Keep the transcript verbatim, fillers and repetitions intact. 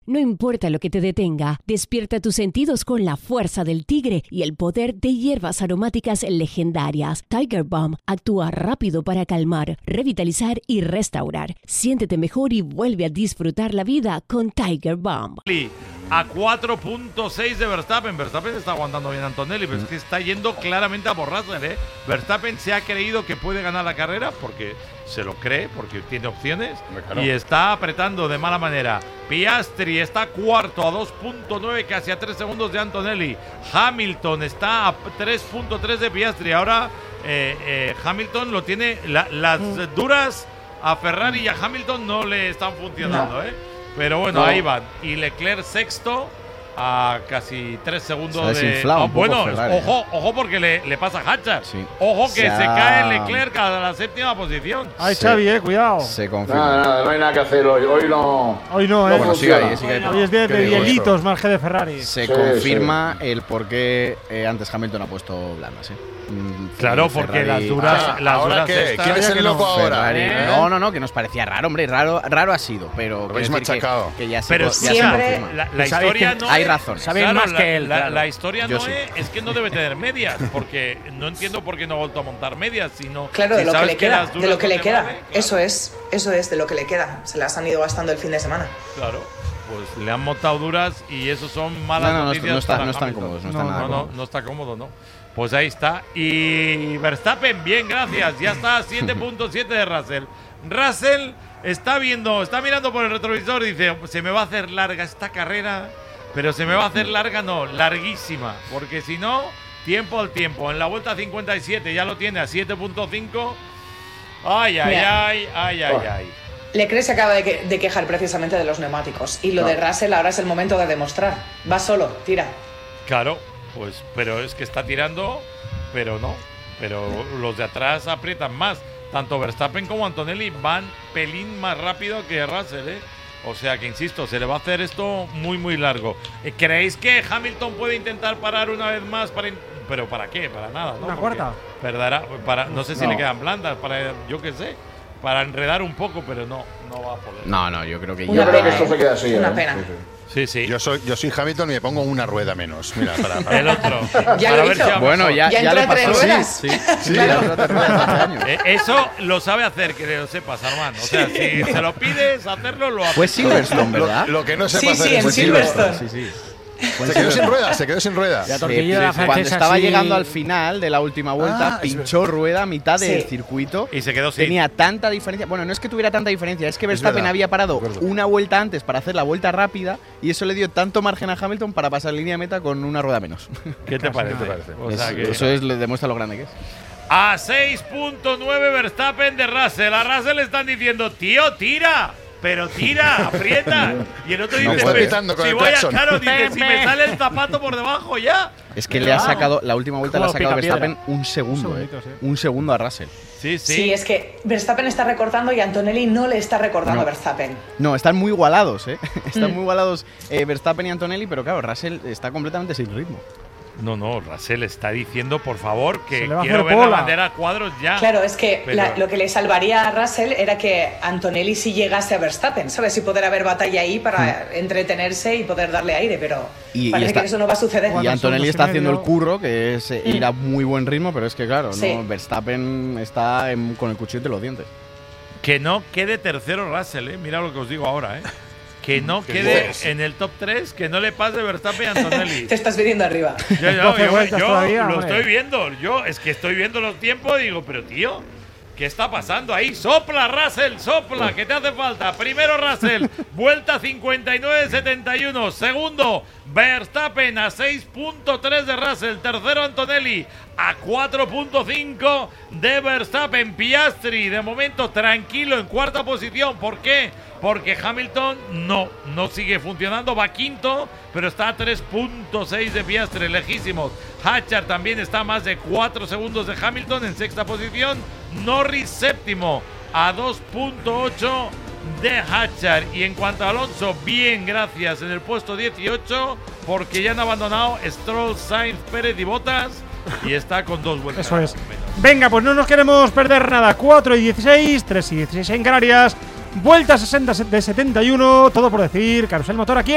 No importa lo que te detenga, despierta tus sentidos con la fuerza del tigre y el poder de hierbas aromáticas legendarias. Tiger Balm actúa rápido para calmar, revitalizar y restaurar. Siéntete mejor y vuelve a disfrutar la vida con Tiger Balm. A cuatro punto seis de Verstappen. Verstappen está aguantando bien a Antonelli, pero es que está yendo claramente a por Russell, ¿eh? Verstappen se ha creído que puede ganar la carrera porque se lo cree, porque tiene opciones, claro, y está apretando de mala manera. Piastri está cuarto a dos punto nueve, casi a tres segundos de Antonelli. Hamilton está a tres punto tres de Piastri. Ahora eh, eh, Hamilton lo tiene, la, las mm. duras a Ferrari y a Hamilton no le están funcionando, no. ¿eh? Pero bueno, no. ahí van. Y Leclerc sexto a casi tres segundos de… Oh, bueno, Ferrari, ojo, ojo porque le, le pasa a Hatcher. Sí. Ojo que se, ha... se cae Leclerc a la séptima posición. Ay, sí. Xavi, eh, cuidado. Se confirma. Nada, nada, no hay nada que hacer hoy. Hoy no… Hoy no, no eh. Bueno, sigue ahí, sigue ahí. Hoy es de, de hielitos más que de Ferrari. Se sí, confirma sí. el por qué eh, antes Hamilton ha puesto blandas, ¿eh? Claro, porque las duras, ah, las ¿ahora duras qué? estas, ¿Quién es el loco ahora? ¿Eh? No, no, no, que nos parecía raro, hombre, raro, raro ha sido, pero lo habéis machacado. Que, que ya se, pero ya siempre se la, la historia no hay es, razón. Saben claro, más la, que él. La, claro. la historia Yo no sí. es, es que no debe tener medias, porque no entiendo por qué no ha vuelto a montar medias, sino claro, si de lo que le que queda, de lo que no le queda. Vale, claro. Eso es, eso es de lo que le queda. Se las han ido gastando el fin de semana. Claro. Pues le han montado duras y eso son malas no, no, noticias. No, está, para no están Hamilton. cómodos, no, no, están nada no, cómodos. no, no está cómodo, no. Pues ahí está. Y Verstappen, bien, gracias. Ya está a siete punto siete de Russell. Russell está viendo, está mirando por el retrovisor y dice, se me va a hacer larga esta carrera, pero se me va a hacer larga, no, larguísima, porque si no, tiempo al tiempo. En la vuelta cincuenta y siete ya lo tiene a siete punto cinco. Ay, ay, Mira. ay, ay, ay, ay. Leclerc se acaba de, que, de quejar precisamente de los neumáticos. Y lo no. de Russell ahora es el momento de demostrar. Va solo, tira. Claro, pues, pero es que está tirando, pero no. Pero los de atrás aprietan más. Tanto Verstappen como Antonelli van pelín más rápido que Russell, ¿eh? O sea que, insisto, se le va a hacer esto muy, muy largo. ¿Creéis que Hamilton puede intentar parar una vez más? Para in- ¿Pero para qué? Para nada, ¿no? Una Porque cuarta. Perderá, para, no sé si No. le quedan blandas, para, yo qué sé, para enredar un poco, pero no, no va a poder. No, no, yo creo que Una ya… Yo creo que pena, esto ¿eh? se queda así. Una ¿eh? pena. Sí, sí. Sí, sí. Yo soy, yo soy Hamilton y me pongo una rueda menos. Mira, para, para. El otro. Ya para lo ver hizo. si va Bueno, mejor. ya, ¿Ya ya entró le a tres pasó. ruedas? Sí, sí, sí, Claro. ya entró a tres ruedas hace años. Eh, Eso lo sabe hacer, que lo sepas, Armando. O sea, si se lo pides hacerlo, lo hace. Fue Silverstone, Lo, ¿verdad? lo que no sepa Sí, hacer sí, es en Silverstone. Sí, sí. Se quedó sin rueda, se quedó sin rueda. Ya Sí, tortilla de la sí, cuando francesa, estaba sí. llegando al final de la última vuelta, Ah, es pinchó rueda a mitad del Sí. circuito. Y se quedó sin. Tenía tanta diferencia. Bueno, no es que tuviera tanta diferencia, es que Es Verstappen verdad, había parado de acuerdo. una vuelta antes para hacer la vuelta rápida y eso le dio tanto margen a Hamilton para pasar línea de meta con una rueda menos. ¿Qué te parece? ¿Qué te parece? O sea Es- que- Eso es, le demuestra lo grande que es. A seis punto nueve Verstappen de Russell. A Russell le están diciendo, tío, tira. Pero tira, aprieta. Y el otro No dice, puede. "Pero Pitando con si el voy a claxon". claro, dice, si me sale el zapato por debajo ya. Es que le ha sacado, la última vuelta le ha Como sacado a picapiedra. Verstappen un segundo, Un eh. segundito, sí. Un segundo a Russell. Sí, sí. Sí. es que Verstappen está recortando y Antonelli no le está recortando No. a Verstappen. No, están muy igualados, ¿eh? Están Mm. muy igualados eh, Verstappen y Antonelli, pero claro, Russell está completamente sin ritmo. No, no, Russell está diciendo, por favor, Se que le va a quiero hacer ver bola. la bandera a cuadros ya. Claro, es que Pero- la- lo que le salvaría a Russell era que Antonelli sí llegase a Verstappen, ¿sabes? Y poder haber batalla ahí para entretenerse y poder darle aire, pero Y- y parece está- que eso no va a suceder. Y Cuatro Antonelli segundos está y haciendo el medio. curro, que es eh, ir a muy buen ritmo, pero es que claro, Sí. ¿no? Verstappen está en- con el cuchillo de los dientes. Que no quede tercero Russell, ¿eh? Mira lo que os digo ahora, ¿eh? Que no ¿Qué quede dices? en el top tres, que no le pase Verstappen y Antonelli. Te estás viniendo arriba. Yo, yo, doce yo- vueltas yo todavía, lo hombre. estoy viendo. Yo es que estoy viendo los tiempos y digo, pero tío, ¿qué está pasando ahí? Sopla, Russell, sopla, que te hace falta. Primero Russell, vuelta cincuenta y nueve setenta y uno. Segundo, Verstappen a seis punto tres de Russell. Tercero, Antonelli a cuatro punto cinco de Verstappen. Piastri, de momento tranquilo en cuarta posición. ¿Por qué? Porque Hamilton no, no sigue funcionando, va quinto, pero está a tres punto seis de Piastri, lejísimos. Hatcher también está a más de cuatro segundos de Hamilton en sexta posición. Norris séptimo a dos punto ocho de Hatcher. Y en cuanto a Alonso, bien, gracias, en el puesto dieciocho, porque ya han abandonado Stroll, Sainz, Pérez y Bottas, y está con dos vueltas. Eso es. menos. Venga, pues no nos queremos perder nada. cuatro y dieciséis, tres y dieciséis en Canarias. Vuelta sesenta de setenta y uno. Todo por decir. Carrusel Motor aquí.